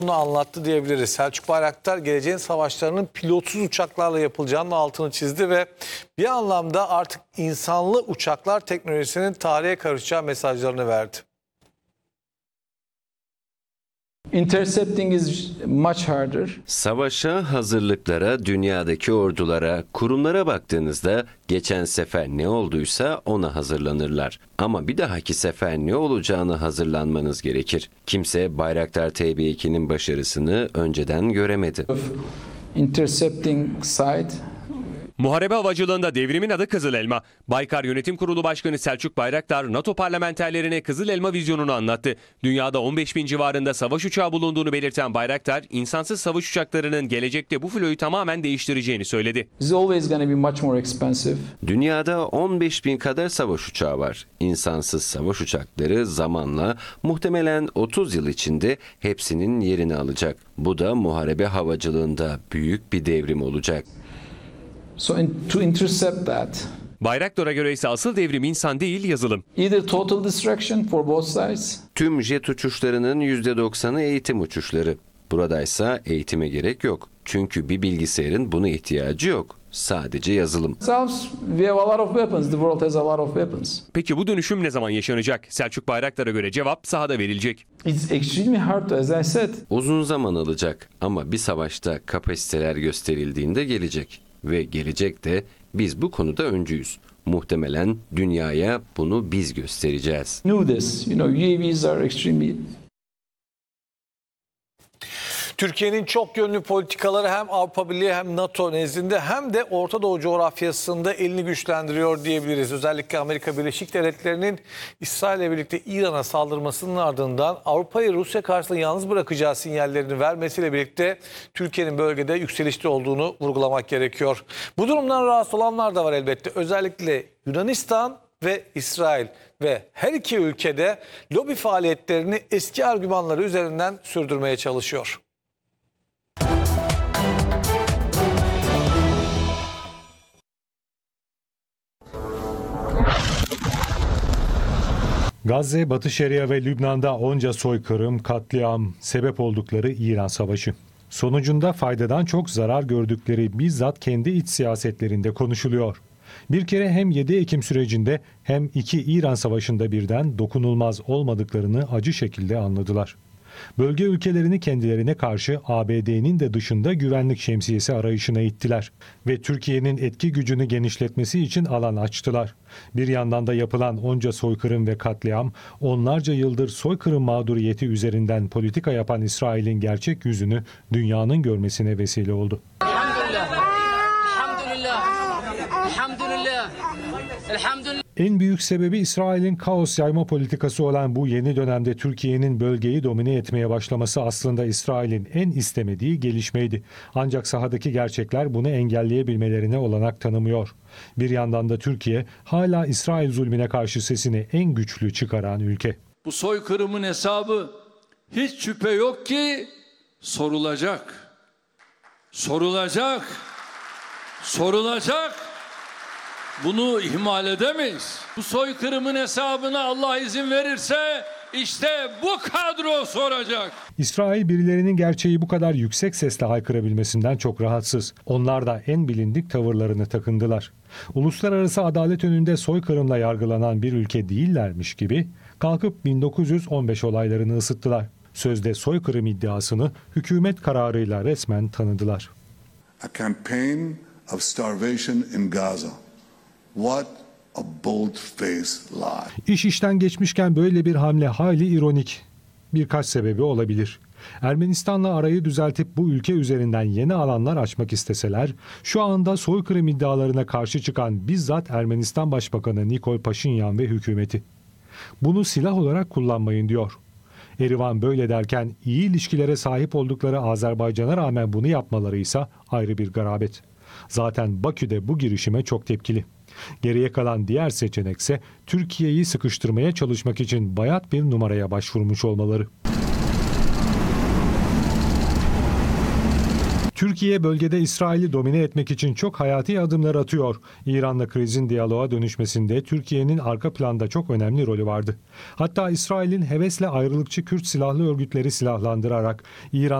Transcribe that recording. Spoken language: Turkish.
Bunu anlattı diyebiliriz. Selçuk Bayraktar geleceğin savaşlarının pilotsuz uçaklarla yapılacağının altını çizdi ve bir anlamda artık insanlı uçaklar teknolojisinin tarihe karışacağı mesajlarını verdi. Intercepting is much harder. Savaşa, hazırlıklara, dünyadaki ordulara, kurumlara baktığınızda geçen sefer ne olduysa ona hazırlanırlar. Ama bir dahaki sefer ne olacağını hazırlanmanız gerekir. Kimse Bayraktar TB2'nin başarısını önceden göremedi. Intercepting side. Muharebe havacılığında devrimin adı Kızıl Elma. Baykar Yönetim Kurulu Başkanı Selçuk Bayraktar, NATO parlamenterlerine Kızıl Elma vizyonunu anlattı. Dünyada 15.000 civarında savaş uçağı bulunduğunu belirten Bayraktar, insansız savaş uçaklarının gelecekte bu filoyu tamamen değiştireceğini söyledi. Is always going to be much more expensive. Dünyada 15.000 kadar savaş uçağı var. İnsansız savaş uçakları zamanla muhtemelen 30 yıl içinde hepsinin yerini alacak. Bu da muharebe havacılığında büyük bir devrim olacak. So to intercept that, Bayraktar'a göre ise asıl devrim insan değil, yazılım. either total destruction for both sides. Tüm jet uçuşlarının %90'ı eğitim uçuşları. Buradaysa eğitime gerek yok. Çünkü bir bilgisayarın buna ihtiyacı yok. Sadece yazılım. Ourselves, we have a lot of weapons. The world has a lot of weapons. Peki bu dönüşüm ne zaman yaşanacak? Selçuk Bayraktar'a göre cevap sahada verilecek. It's extremely hard, as I said. Uzun zaman alacak ama bir savaşta kapasiteler gösterildiğinde gelecek. Ve gelecek de biz bu konuda öncüyüz. Muhtemelen dünyaya bunu biz göstereceğiz. Knew this. UAVs are extremely. Türkiye'nin çok yönlü politikaları hem Avrupa Birliği hem NATO nezdinde hem de Orta Doğu coğrafyasında elini güçlendiriyor diyebiliriz. Özellikle Amerika Birleşik Devletleri'nin İsrail ile birlikte İran'a saldırmasının ardından Avrupa'yı Rusya karşısında yalnız bırakacağı sinyallerini vermesiyle birlikte Türkiye'nin bölgede yükselişte olduğunu vurgulamak gerekiyor. Bu durumdan rahatsız olanlar da var elbette. Özellikle Yunanistan ve İsrail ve her iki ülkede lobi faaliyetlerini eski argümanları üzerinden sürdürmeye çalışıyor. Gazze, Batı Şeria ve Lübnan'da onca soykırım, katliam sebep oldukları İran Savaşı. Sonucunda faydadan çok zarar gördükleri bizzat kendi iç siyasetlerinde konuşuluyor. Bir kere hem 7 Ekim sürecinde hem iki İran Savaşı'nda birden dokunulmaz olmadıklarını acı şekilde anladılar. Bölge ülkelerini kendilerine karşı ABD'nin de dışında güvenlik şemsiyesi arayışına ittiler ve Türkiye'nin etki gücünü genişletmesi için alan açtılar. Bir yandan da yapılan onca soykırım ve katliam, onlarca yıldır soykırım mağduriyeti üzerinden politika yapan İsrail'in gerçek yüzünü dünyanın görmesine vesile oldu. En büyük sebebi İsrail'in kaos yayma politikası olan bu yeni dönemde Türkiye'nin bölgeyi domine etmeye başlaması aslında İsrail'in en istemediği gelişmeydi. Ancak sahadaki gerçekler bunu engelleyebilmelerine olanak tanımıyor. Bir yandan da Türkiye hala İsrail zulmüne karşı sesini en güçlü çıkaran ülke. Bu soykırımın hesabı hiç şüphe yok ki sorulacak. Sorulacak. Sorulacak. Bunu ihmal edemeyiz. Bu soykırımın hesabını Allah izin verirse işte bu kadro soracak. İsrail birilerinin gerçeği bu kadar yüksek sesle haykırabilmesinden çok rahatsız. Onlar da en bilindik tavırlarını takındılar. Uluslararası adalet önünde soykırımla yargılanan bir ülke değillermiş gibi kalkıp 1915 olaylarını ısıttılar. Sözde soykırım iddiasını hükümet kararıyla resmen tanıdılar. A campaign of starvation in Gaza. What a bold-faced lie. İş işten geçmişken böyle bir hamle hayli ironik. Birkaç sebebi olabilir. Ermenistan'la arayı düzeltip bu ülke üzerinden yeni alanlar açmak isteseler, şu anda soykırım iddialarına karşı çıkan bizzat Ermenistan Başbakanı Nikol Paşinyan ve hükümeti. Bunu silah olarak kullanmayın diyor. Erivan böyle derken iyi ilişkilere sahip oldukları Azerbaycan'a rağmen bunu yapmaları ise ayrı bir garabet. Zaten Bakü de bu girişime çok tepkili. Geriye kalan diğer seçenekse Türkiye'yi sıkıştırmaya çalışmak için bayat bir numaraya başvurmuş olmaları. Türkiye bölgede İsrail'i domine etmek için çok hayati adımlar atıyor. İran'la krizin diyaloğa dönüşmesinde Türkiye'nin arka planda çok önemli rolü vardı. Hatta İsrail'in hevesle ayrılıkçı Kürt silahlı örgütleri silahlandırarak İran